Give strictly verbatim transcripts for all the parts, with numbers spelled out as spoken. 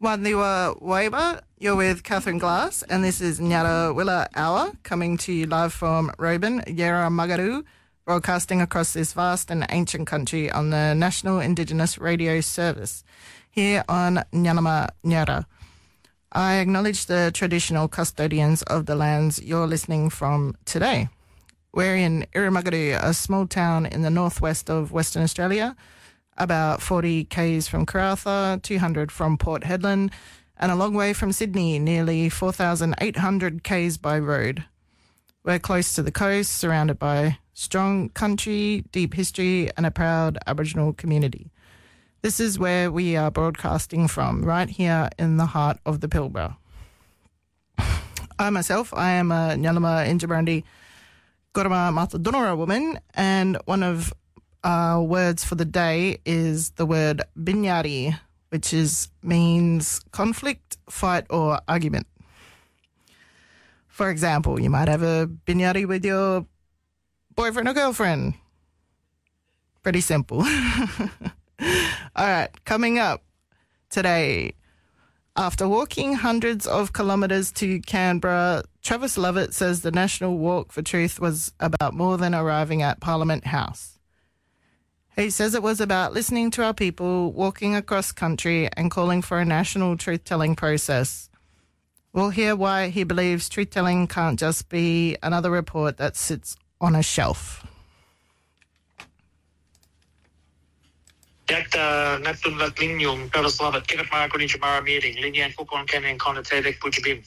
Wandiwa Waiba, you're with Catherine Glass, and this is Nyara Willa Hour, coming to you live from Robin, Yera Magaru, broadcasting across this vast and ancient country on the National Indigenous Radio Service, here on Nyanama Nyara. I acknowledge the traditional custodians of the lands you're listening from today. We're in Irumagaru, a small town in the northwest of Western Australia, about forty kays from Karratha, two hundred from Port Hedland, and a long way from Sydney, nearly four thousand eight hundred kays by road. We're close to the coast, surrounded by strong country, deep history, and a proud Aboriginal community. This is where we are broadcasting from, right here in the heart of the Pilbara. I myself, I am a Nyalama Injabrandi Gorama Matadonora woman, and one of our words for the day is the word binyari, which is means conflict, fight, or argument. For example, you might have a binyari with your boyfriend or girlfriend. Pretty simple. All right, coming up today, after walking hundreds of kilometres to Canberra, Travis Lovett says the National Walk for Truth was about more than arriving at Parliament House. He says it was about listening to our people, walking across country and calling for a national truth-telling process. We'll hear why he believes truth-telling can't just be another report that sits on a shelf. Yakta Natun Latlinyum, Travis Lovett, Kinapara Kunichamara meeting, Linyan Kukon Kenan Konatedek Bujabim.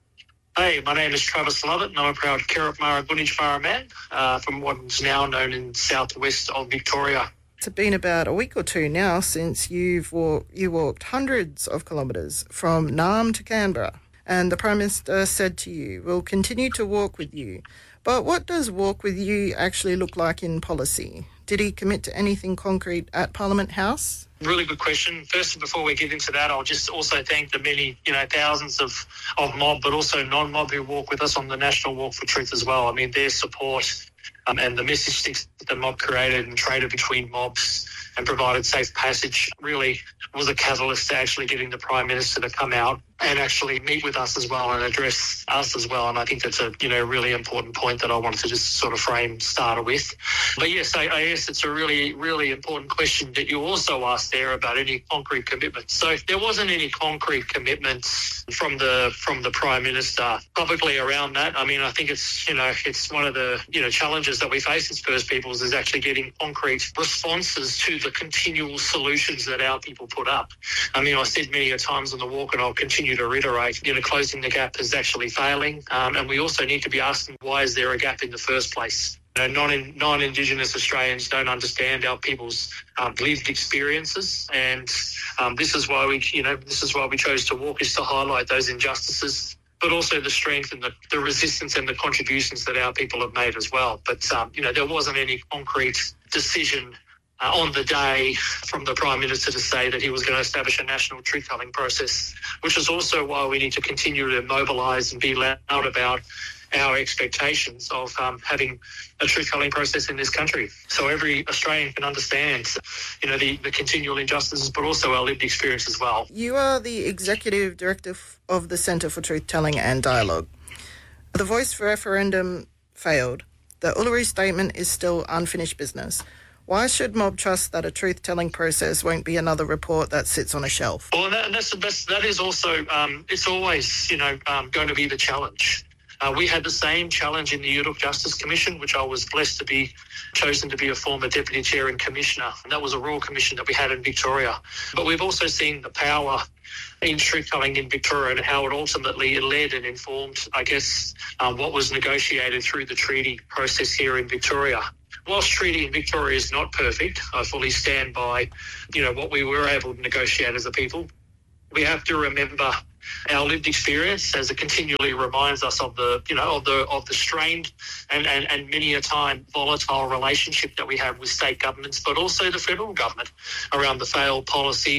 Hey, my name is Travis Lovett, and I'm a proud Kirrapmara Gunitjmara man uh, from what is now known in southwest of Victoria. It's been about a week or two now since you've walk, you walked hundreds of kilometres from Naarm to Canberra, and the Prime Minister said to you, we'll continue to walk with you. But what does walk with you actually look like in policy? Did he commit to anything concrete at Parliament House? Really good question. First, before we get into that, I'll just also thank the many, you know, thousands of, of mob, but also non-mob who walk with us on the National Walk for Truth as well. I mean, their support um, and the message sticks that the mob created and traded between mobs and provided safe passage really was a catalyst to actually getting the Prime Minister to come out and actually meet with us as well and address us as well. And I think that's a, you know, really important point that I wanted to just sort of frame starter with. But yes, I, I guess it's a really, really important question that you also asked there about any concrete commitments. So there wasn't any concrete commitments from the from the Prime Minister publicly around that. I mean, I think it's, you know, it's one of the, you know, challenges that we face as First Peoples is actually getting concrete responses to the continual solutions that our people put up. I mean, I said many a times on the walk, and I'll continue to reiterate, you know, closing the gap is actually failing. Um, and we also need to be asking, why is there a gap in the first place? You know, non, non-Indigenous Australians don't understand our people's um, lived experiences. And um, this is why we, you know, this is why we chose to walk, is to highlight those injustices, but also the strength and the, the resistance and the contributions that our people have made as well. But, um, you know, there wasn't any concrete decision Uh, on the day from the Prime Minister to say that he was going to establish a national truth-telling process, which is also why we need to continue to mobilise and be loud about our expectations of um, having a truth-telling process in this country. So every Australian can understand, you know, the, the continual injustices, but also our lived experience as well. You are the Executive Director of the Centre for Truth-Telling and Dialogue. The Voice for Referendum failed. The Uluru Statement is still unfinished business. Why should mob trust that a truth-telling process won't be another report that sits on a shelf? Well, that, that's, that's, that is also, um, it's always, you know, um, going to be the challenge. Uh, we had the same challenge in the Yuruk Justice Commission, which I was blessed to be chosen to be a former Deputy Chair and Commissioner, and that was a Royal Commission that we had in Victoria. But we've also seen the power in truth-telling in Victoria and how it ultimately led and informed, I guess, um, what was negotiated through the treaty process here in Victoria. Whilst treaty in Victoria is not perfect, I fully stand by, you know, what we were able to negotiate as a people. We have to remember our lived experience, as it continually reminds us of the, you know, of the of the strained and, and, and many a time volatile relationship that we have with state governments, but also the federal government around the failed policy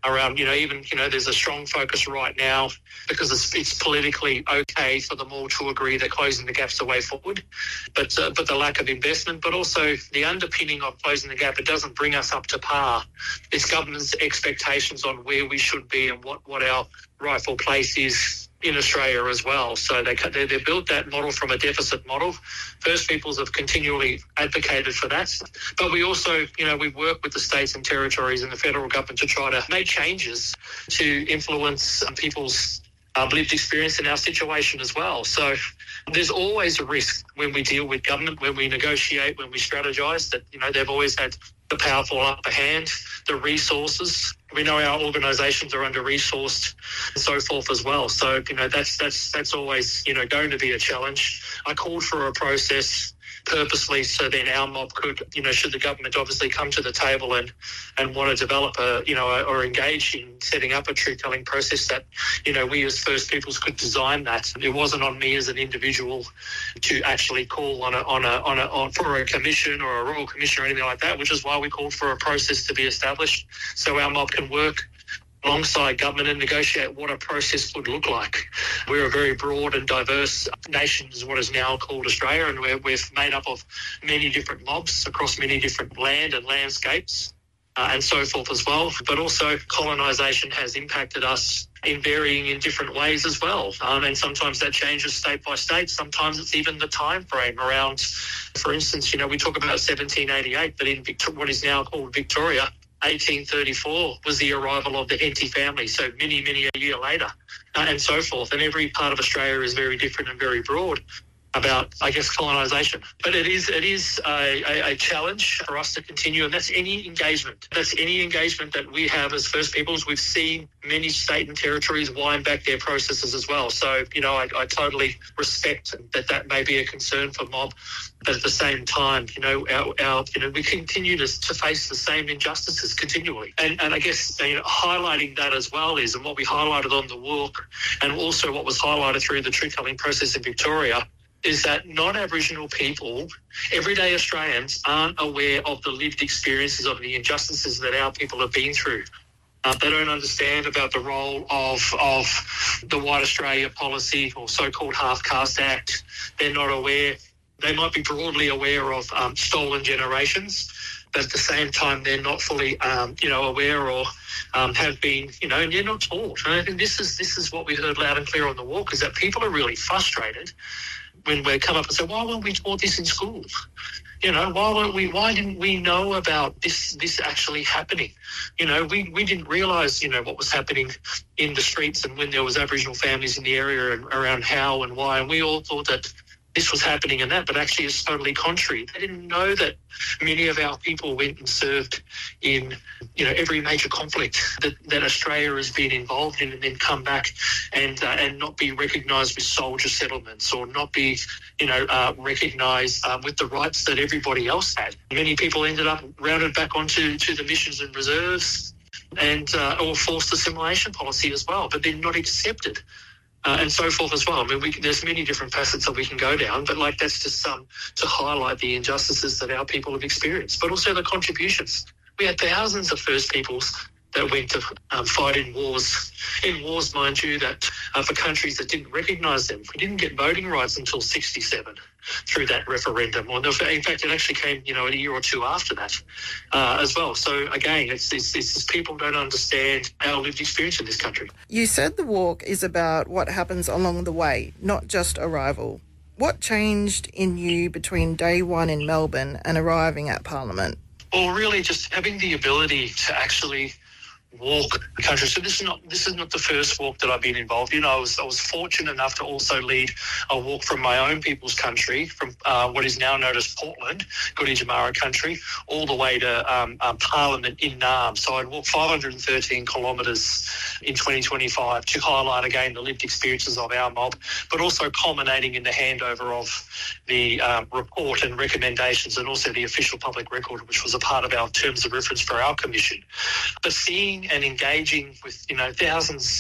around, you know, even, you know, there's a strong focus right now because it's, it's politically okay for them all to agree that closing the gap's the way forward. But uh, but the lack of investment, but also the underpinning of closing the gap, it doesn't bring us up to par. It's government's expectations on where we should be and what, what our rightful place is in Australia as well. So they, they they built that model from a deficit model. First Peoples have continually advocated for that. But we also, you know, we work with the states and territories and the federal government to try to make changes to influence people's uh, lived experience in our situation as well. So there's always a risk when we deal with government, when we negotiate, when we strategise, that, you know, they've always had the powerful upper hand, the resources. We know our organisations are under-resourced and so forth as well. So, you know, that's that's that's always, you know, going to be a challenge. I called for a process purposely so then our mob could, you know, should the government obviously come to the table and, and want to develop a, you know, a, or engage in setting up a truth-telling process, that, you know, we as First Peoples could design that. It wasn't on me as an individual to actually call on a, on a, on a, on, for a commission or a royal commission or anything like that, which is why we called for a process to be established so our mob can work alongside government and negotiate what a process would look like. We're a very broad and diverse nation, is what is now called Australia, and we're, we're made up of many different mobs across many different land and landscapes uh, and so forth as well. But also colonisation has impacted us in varying in different ways as well. Um, and sometimes that changes state by state. Sometimes it's even the time frame around, for instance, you know, we talk about seventeen eighty-eight, but in Victor- what is now called Victoria, eighteen thirty-four was the arrival of the Henty family, so many, many a year later, uh, and so forth. And every part of Australia is very different and very broad about, I guess, colonisation. But it is it is a, a, a challenge for us to continue, and that's any engagement. That's any engagement that we have as First Peoples. We've seen many state and territories wind back their processes as well. So, you know, I, I totally respect that that may be a concern for mob. But at the same time, you know, our, our you know, we continue to, to face the same injustices continually. And, and I guess, you know, highlighting that as well is, and what we highlighted on the walk, and also what was highlighted through the truth-telling process in Victoria, is that non-Aboriginal people, everyday Australians, aren't aware of the lived experiences of the injustices that our people have been through. Uh, they don't understand about the role of of the White Australia policy or so-called Half-Caste Act. They're not aware. They might be broadly aware of um, stolen generations, but at the same time, they're not fully, um, you know, aware or um, have been, you know, and they're not taught. And I think this is this is what we heard loud and clear on the walk, is that people are really frustrated when we come up and say, why weren't we taught this in school? You know, why weren't we, why didn't we know about this this actually happening? You know, we, we didn't realise, you know, what was happening in the streets and when there was Aboriginal families in the area and around how and why. And we all thought that this was happening and that, but actually it's totally contrary. They didn't know that many of our people went and served in, you know, every major conflict that, that Australia has been involved in, and then come back and uh, and not be recognised with soldier settlements, or not be, you know, uh, recognised uh, with the rights that everybody else had. Many people ended up rounded back onto to the missions and reserves, and uh, or forced assimilation policy as well, but they're not accepted. Uh, and so forth as well. I mean, we, there's many different facets that we can go down, but like that's just some um, to highlight the injustices that our people have experienced, but also the contributions. We had thousands of First Peoples that went to um, fight in wars, in wars, mind you, that uh, for countries that didn't recognise them. We didn't get voting rights until sixty-seven through that referendum. Or in fact, it actually came, you know, a year or two after that uh, as well. So again, it's, it's, it's people don't understand our lived experience in this country. You said the walk is about what happens along the way, not just arrival. What changed in you between day one in Melbourne and arriving at Parliament? Well, really just having the ability to actually walk the country. So this is not this is not the first walk that I've been involved in. I was I was fortunate enough to also lead a walk from my own people's country, from uh, what is now known as Portland, Gunditjmara country, all the way to um, um, Parliament in Naarm. So I'd walked five hundred thirteen kilometres in twenty twenty-five to highlight again the lived experiences of our mob, but also culminating in the handover of the um, report and recommendations, and also the official public record, which was a part of our terms of reference for our commission. But seeing and engaging with, you know, thousands,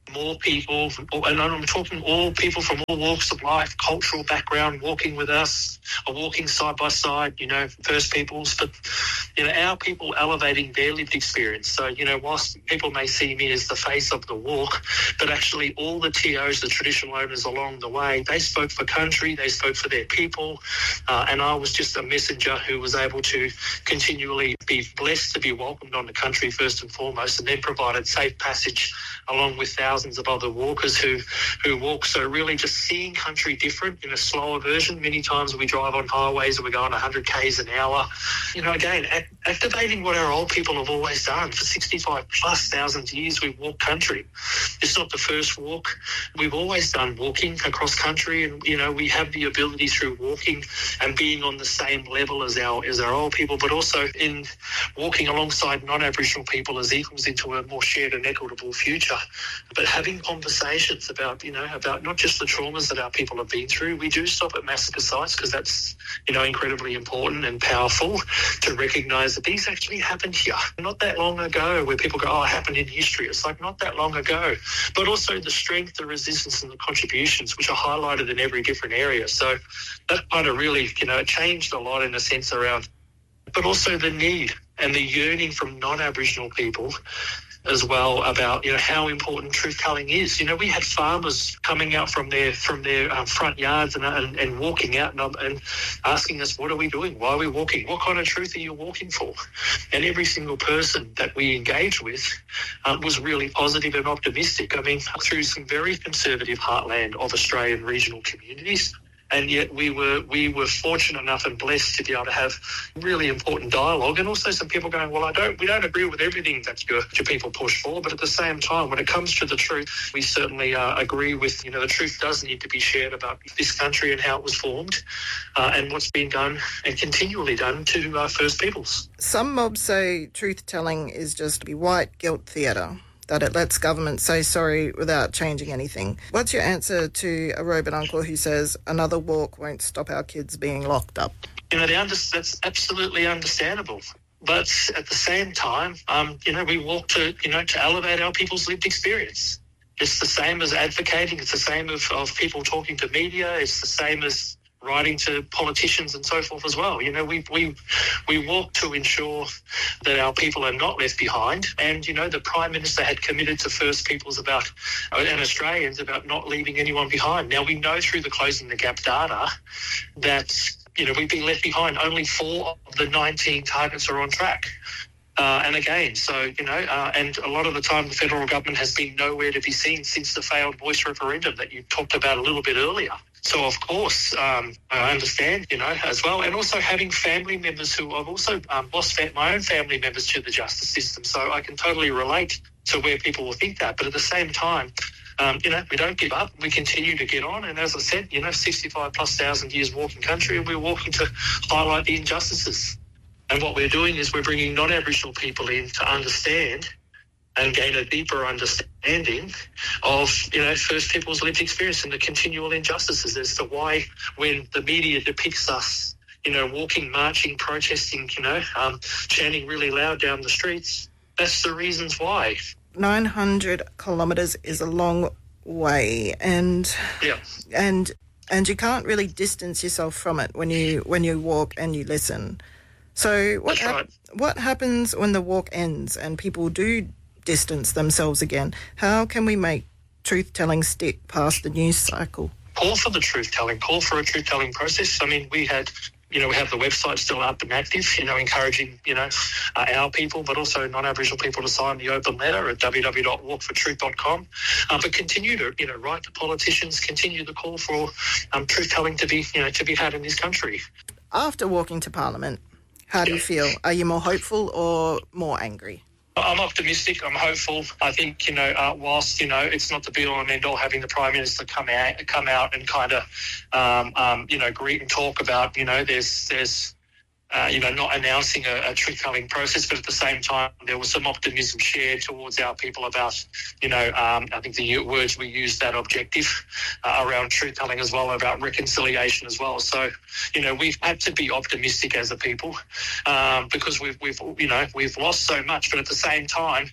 more people, and I'm talking all people from all walks of life, cultural background, walking with us, or walking side by side, you know, First Peoples, but, you know, our people elevating their lived experience. So, you know, whilst people may see me as the face of the walk, but actually all the T Os, the traditional owners along the way, they spoke for country, they spoke for their people, uh, and I was just a messenger who was able to continually be blessed to be welcomed on the country first and foremost, and then provided safe passage along with thousands of other walkers who, who walk. So really just seeing country different in a slower version. Many times we drive on highways and we go on one hundred kays an hour. You know, again, act- activating what our old people have always done. For sixty-five plus thousand years, we walk country. It's not the first walk. We've always done walking across country, and, you know, we have the ability through walking and being on the same level as our as our old people, but also in walking alongside non-Aboriginal people as equals into a more shared and equitable future. But having conversations about, you know, about not just the traumas that our people have been through. We do stop at massacre sites because that's, you know, incredibly important and powerful to recognise that these actually happened here. Not that long ago, where people go, oh, it happened in history. It's like not that long ago. But also the strength, the resistance and the contributions, which are highlighted in every different area. So that kind of really, you know, changed a lot in a sense around, but also the need and the yearning from non-Aboriginal people as well about, you know, how important truth-telling is. You know, we had farmers coming out from their from their um, front yards and, and, and walking out and, and asking us, what are we doing? Why are we walking? What kind of truth are you walking for? And every single person that we engaged with um, was really positive and optimistic. I mean, through some very conservative heartland of Australian regional communities. And yet we were we were fortunate enough and blessed to be able to have really important dialogue, and also some people going, well, I don't we don't agree with everything that your, your people push for, but at the same time, when it comes to the truth, we certainly uh, agree with, you know, the truth does need to be shared about this country and how it was formed, uh, and what's been done and continually done to uh, First Peoples. Some mobs say truth-telling is just white guilt theatre, that it lets government say sorry without changing anything. What's your answer to a Roban uncle who says another walk won't stop our kids being locked up? You know, under- that's absolutely understandable. But at the same time, um, you know, we walk to, you know, to elevate our people's lived experience. It's the same as advocating. It's the same of, of people talking to media. It's the same as writing to politicians and so forth as well. You know, we we we walk to ensure that our people are not left behind. And, you know, the Prime Minister had committed to First Peoples about, and Australians, about not leaving anyone behind. Now, we know through the Closing the Gap data that, you know, we've been left behind. Only four of the nineteen targets are on track. Uh, and again, so, you know, uh, and a lot of the time the federal government has been nowhere to be seen since the failed Voice referendum that you talked about a little bit earlier. So, of course, um, I understand, you know, as well. And also having family members who I've also um, lost fa- my own family members to the justice system. So I can totally relate to where people will think that. But at the same time, um, you know, we don't give up. We continue to get on. And as I said, you know, sixty-five plus thousand years walking country, and we're walking to highlight the injustices. And what we're doing is we're bringing non-Aboriginal people in to understand and gain a deeper understanding of, you know, First Peoples' lived experience and the continual injustices as to why, when the media depicts us, you know, walking, marching, protesting, you know, um, chanting really loud down the streets, that's the reasons why. nine hundred kilometres is a long way, and yeah. and and you can't really distance yourself from it when you when you walk and you listen. So what That's hap- right. what happens when the walk ends and people do distance themselves again? How can we make truth-telling stick past the news cycle? Call for the truth-telling, call for a truth-telling process. I mean, we had, you know, we have the website still up and active, you know, encouraging, you know, uh, our people, but also non-Aboriginal people to sign the open letter at w w w dot walk for truth dot com. Uh, but continue to, you know, write to politicians, continue the call for um, truth-telling to be, you know, to be had in this country. After walking to Parliament, how do you feel? Are you more hopeful or more angry? I'm optimistic. I'm hopeful. I think, you know, uh, whilst, you know, it's not the be-all and end-all having the Prime Minister come out, come out and kind of, um, um, you know, greet and talk about, you know, there's, there's, uh, you know, not announcing a, a truth-telling process, but at the same time, there was some optimism shared towards our people about, you know, um, I think the words we used, that objective uh, around truth-telling as well, about reconciliation as well. So, you know, we've had to be optimistic as a people um, because we've, we've, you know, we've lost so much, but at the same time,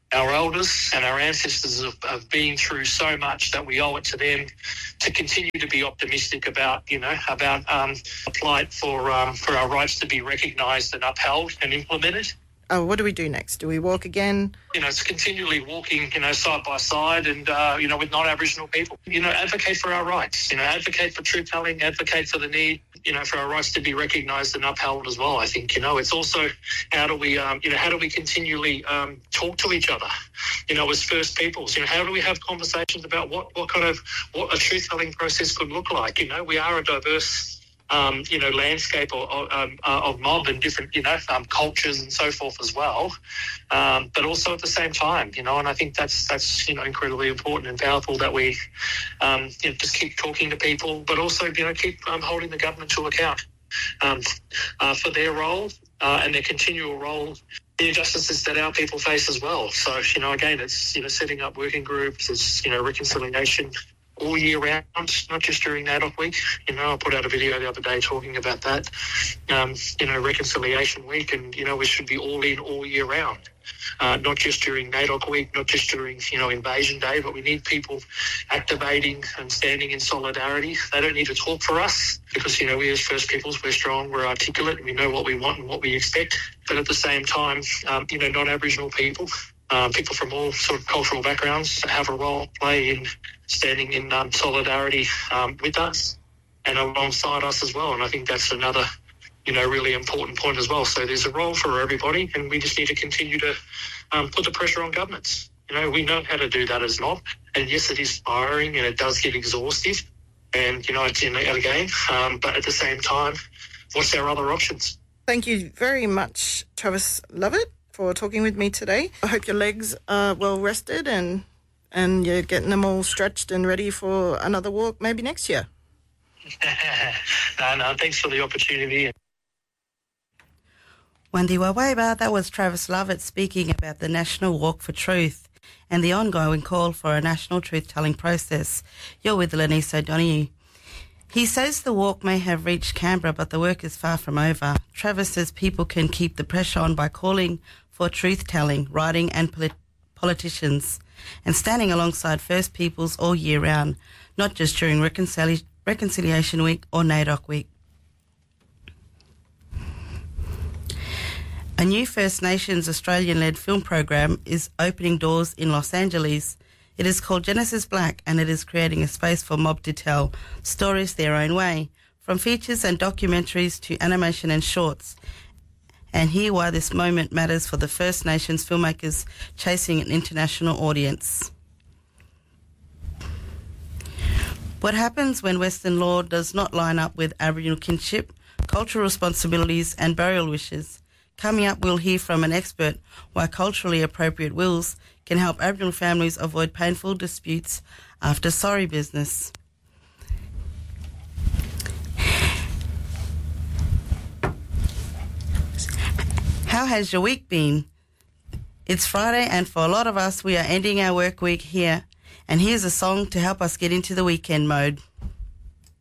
our elders and our ancestors have, have been through so much that we owe it to them to continue to be optimistic about, you know, about um, a plight for um, for our rights to be recognised and upheld and implemented. Oh, what do we do next? Do we walk again? You know, it's continually walking, you know, side by side and, uh, you know, with non-Aboriginal people. You know, advocate for our rights, you know, advocate for truth-telling, advocate for the need, you know, for our rights to be recognised and upheld as well, I think. You know, it's also how do we, um, you know, how do we continually um, talk to each other, you know, as First Peoples? You know, how do we have conversations about what, what kind of, what a truth-telling process could look like? You know, we are a diverse Um, you know, landscape of, um, uh, of mob and different, you know, um, cultures and so forth as well. Um, but also at the same time, you know, and I think that's, that's you know, incredibly important and powerful that we um, you know, just keep talking to people, but also, you know, keep um, holding the government to account um, uh, for their role uh, and their continual role, the injustices that our people face as well. So, you know, again, it's, you know, setting up working groups, it's, you know, reconciliation all year round, not just during NAIDOC week. You know, I put out a video the other day talking about that, um, you know, Reconciliation Week, and, you know, we should be all in all year round, uh, not just during NAIDOC week, not just during, you know, Invasion Day, but we need people activating and standing in solidarity. They don't need to talk for us because, you know, we as First Peoples, we're strong, we're articulate, we know what we want and what we expect. But at the same time, um, you know, non-Aboriginal people, Um, people from all sort of cultural backgrounds have a role to play in standing in um, solidarity um, with us and alongside us as well. And I think that's another, you know, really important point as well. So there's a role for everybody, and we just need to continue to um, put the pressure on governments. You know, we know how to do that as not. And yes, it is tiring and it does get exhaustive. And, you know, it's in again. Um, but at the same time, what's our other options? Thank you very much, Travis Lovett, for talking with me today. I hope your legs are well rested and and you're getting them all stretched and ready for another walk maybe next year. no, no, thanks for the opportunity. Wendy Waweba, that was Travis Lovett speaking about the National Walk for Truth and the ongoing call for a national truth-telling process. You're with Lenise O'Donoghue. He says the walk may have reached Canberra, but the work is far from over. Travis says people can keep the pressure on by calling for truth-telling, writing and polit- politicians, and standing alongside First Peoples all year round, not just during Reconcili- Reconciliation Week or NAIDOC Week. A new First Nations Australian-led film program is opening doors in Los Angeles. It is called Genesis Black, and it is creating a space for mob to tell stories their own way, from features and documentaries to animation and shorts, and hear why this moment matters for the First Nations filmmakers chasing an international audience. What happens when Western law does not line up with Aboriginal kinship, cultural responsibilities and burial wishes? Coming up, we'll hear from an expert why culturally appropriate wills can help Aboriginal families avoid painful disputes after sorry business. How has your week been? It's Friday, and for a lot of us, we are ending our work week here. And here's a song to help us get into the weekend mode.